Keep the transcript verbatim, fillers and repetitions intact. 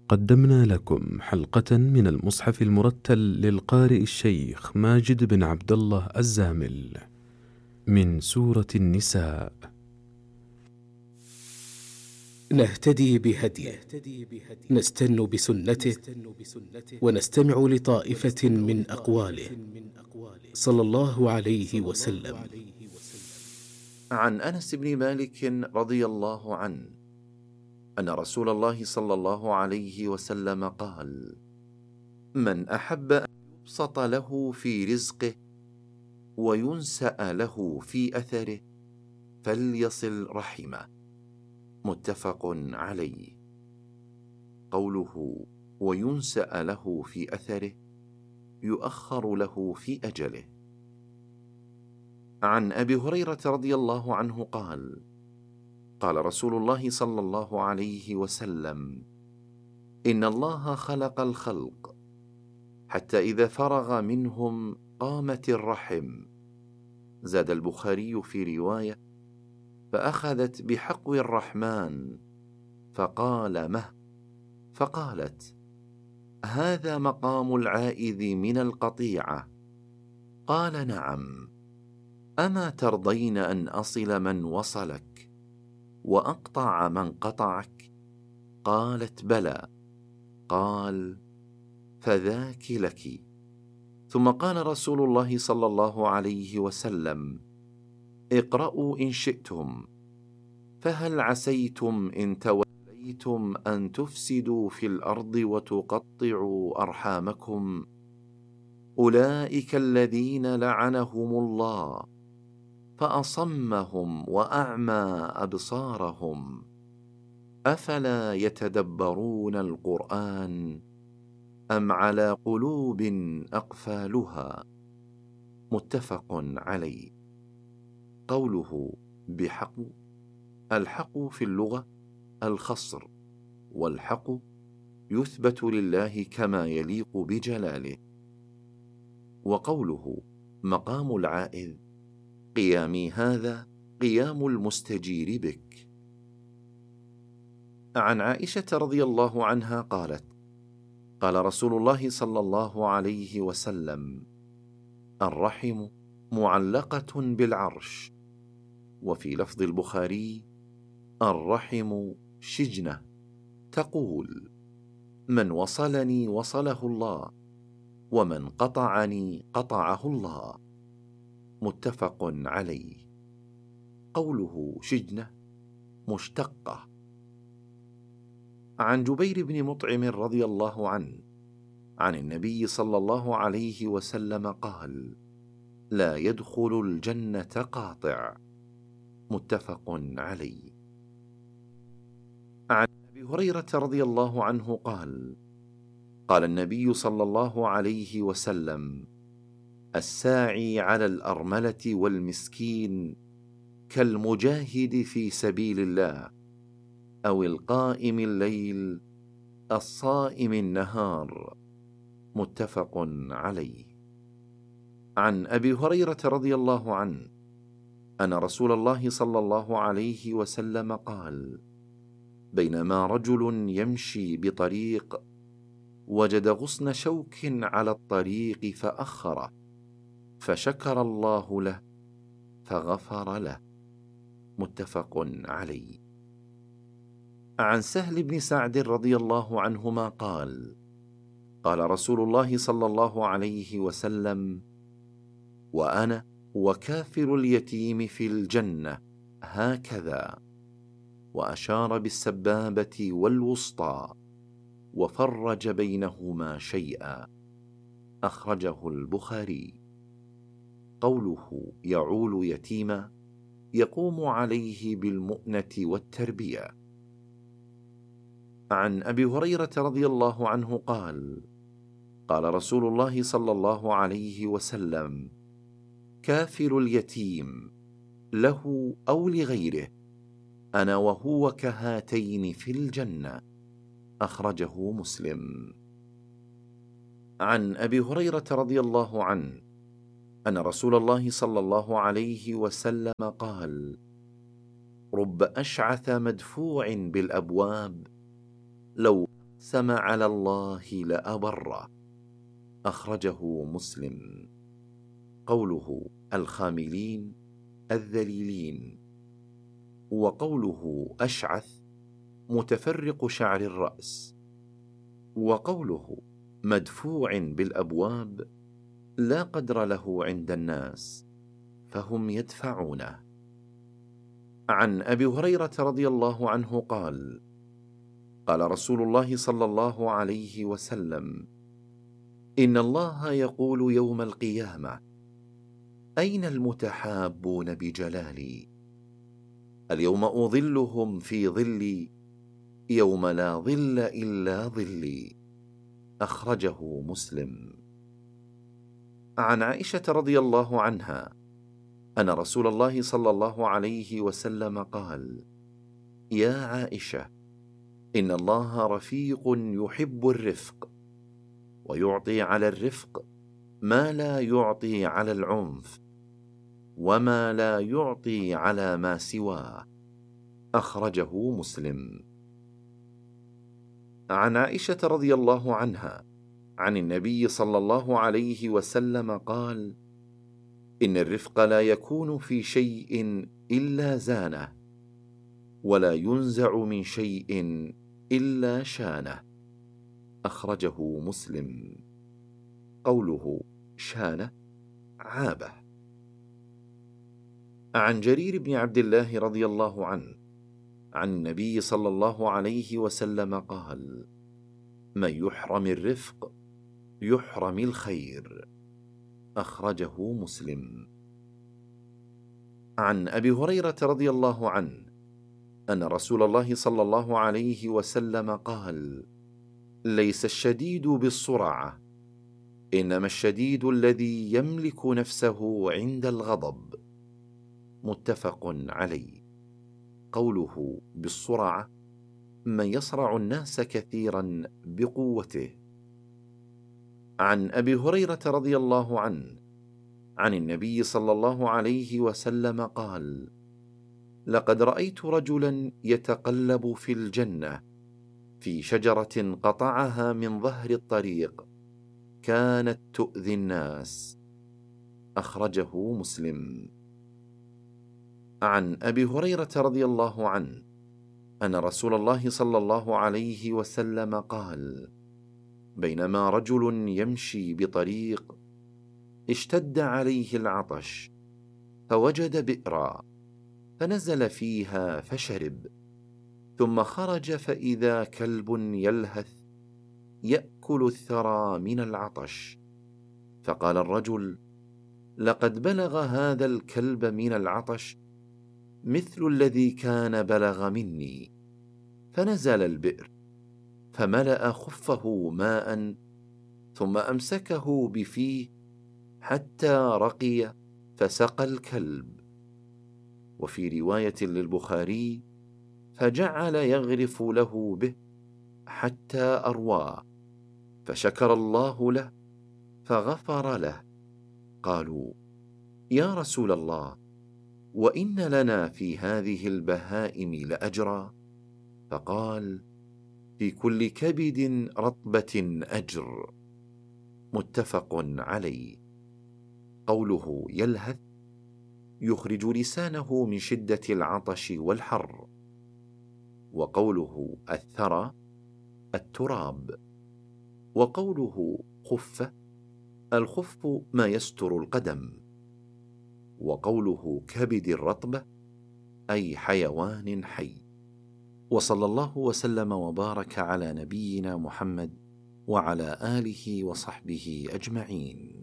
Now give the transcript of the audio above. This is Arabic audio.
قدمنا لكم حلقة من المصحف المرتل للقارئ الشيخ ماجد بن عبد الله الزامل من سورة النساء. نهتدي بهديه، نستن بسنته، ونستمع لطائفة من أقواله صلى الله عليه وسلم. عن أنس بن مالك رضي الله عنه أن رسول الله صلى الله عليه وسلم قال: من أحب أن يبسط له في رزقه وينسأ له في أثره فليصل رحمه. متفق عليه. قوله وينسأ له في أثره يؤخر له في أجله. عن أبي هريرة رضي الله عنه قال: قال رسول الله صلى الله عليه وسلم: إن الله خلق الخلق حتى إذا فرغ منهم قامت الرحم. زاد البخاري في رواية: فأخذت بحقو الرحمن فقال مه، فقالت: هذا مقام العائذ من القطيعة. قال: نعم. أما ترضين أن أصل من وصلك وأقطع من قطعك؟ قالت: بلى. قال: فذاك لك. ثم قال رسول الله صلى الله عليه وسلم: اقرأوا إن شئتم، فهل عسيتم إن توليتم أن تفسدوا في الأرض وتقطعوا أرحامكم؟ أولئك الذين لعنهم الله فأصمهم وأعمى أبصارهم، أفلا يتدبرون القرآن أم على قلوب أقفالها؟ متفق عليه. قوله بحق: الحق في اللغة الخصر، والحق يثبت لله كما يليق بجلاله. وقوله مقام العائذ: قيامي هذا قيام المستجير بك. عن عائشة رضي الله عنها قالت: قال رسول الله صلى الله عليه وسلم: الرحم معلقة بالعرش. وفي لفظ البخاري: الرحم شجنة، تقول: من وصلني وصله الله، ومن قطعني قطعه الله. متفق عليه. قوله شجنة مشتقة. عن جبير بن مطعم رضي الله عنه عن النبي صلى الله عليه وسلم قال: لا يدخل الجنة قاطع. متفق عليه. عن أبي هريرة رضي الله عنه قال: قال النبي صلى الله عليه وسلم: الساعي على الأرملة والمسكين كالمجاهد في سبيل الله، أو القائم الليل الصائم النهار. متفق عليه. عن أبي هريرة رضي الله عنه أن رسول الله صلى الله عليه وسلم قال: بينما رجل يمشي بطريق وجد غصن شوك على الطريق فأخره، فشكر الله له فغفر له. متفق عليه. عن سهل بن سعد رضي الله عنهما قال: قال رسول الله صلى الله عليه وسلم: وأنا وكافر اليتيم في الجنة هكذا، وأشار بالسبابة والوسطى وفرج بينهما شيئا. أخرجه البخاري. قوله يعول يتيما يقوم عليه بالمؤنة والتربية. عن أبي هريرة رضي الله عنه قال: قال رسول الله صلى الله عليه وسلم: كافل اليتيم له أو لغيره أنا وهو كهاتين في الجنة. أخرجه مسلم. عن أبي هريرة رضي الله عنه أن رسول الله صلى الله عليه وسلم قال: رب أشعث مدفوع بالأبواب لو أقسم على الله لأبره. أخرجه مسلم. قوله الخاملين الذليلين، وقوله أشعث متفرق شعر الرأس، وقوله مدفوع بالأبواب لا قدر له عند الناس فهم يدفعونه. عن أبي هريرة رضي الله عنه قال: قال رسول الله صلى الله عليه وسلم: إن الله يقول يوم القيامة: أين المتحابون بجلالي؟ اليوم أظلهم في ظلي يوم لا ظل إلا ظلي. أخرجه مسلم. عن عائشة رضي الله عنها أن رسول الله صلى الله عليه وسلم قال: يا عائشة، إن الله رفيق يحب الرفق، ويعطي على الرفق ما لا يعطي على العنف، وما لا يعطي على ما سواه. أخرجه مسلم. عن عائشة رضي الله عنها عن النبي صلى الله عليه وسلم قال: إن الرفق لا يكون في شيء إلا زانه، ولا ينزع من شيء إلا شانه. أخرجه مسلم. قوله شانه عابه. عن جرير بن عبد الله رضي الله عنه عن النبي صلى الله عليه وسلم قال: من يحرم الرفق يحرم الخير. أخرجه مسلم. عن أبي هريرة رضي الله عنه أن رسول الله صلى الله عليه وسلم قال: ليس الشديد بالصرعة، إنما الشديد الذي يملك نفسه عند الغضب. متفق عليه. قوله بالصرعة من يصرع الناس كثيرا بقوته. عن أبي هريرة رضي الله عنه عن النبي صلى الله عليه وسلم قال: لقد رأيت رجلا يتقلب في الجنة في شجرة قطعها من ظهر الطريق كانت تؤذي الناس. أخرجه مسلم. عن أبي هريرة رضي الله عنه أن رسول الله صلى الله عليه وسلم قال: بينما رجل يمشي بطريق اشتد عليه العطش، فوجد بئرا فنزل فيها فشرب، ثم خرج فإذا كلب يلهث يأكل الثرى من العطش، فقال الرجل: لقد بلغ هذا الكلب من العطش مثل الذي كان بلغ مني. فنزل البئر فملأ خفه ماء، ثم أمسكه بفيه حتى رقي فسقى الكلب. وفي رواية للبخاري: فجعل يغرف له به حتى أرواه، فشكر الله له فغفر له. قالوا: يا رسول الله، وإن لنا في هذه البهائم لأجرا؟ فقال: في كل كبد رطبة أجر. متفق عليه. قوله يلهث يخرج لسانه من شدة العطش والحر. وقوله الثرى التراب. وقوله خف الخف ما يستر القدم. وقوله كبد الرطبة أي حيوان حي. وصلى الله وسلم وبارك على نبينا محمد وعلى آله وصحبه أجمعين.